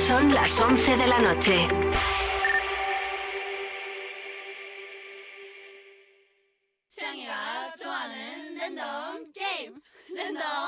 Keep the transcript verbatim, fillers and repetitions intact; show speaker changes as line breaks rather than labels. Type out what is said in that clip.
Son las once de la noche.
취향이가 좋아하는 랜덤 게임 랜덤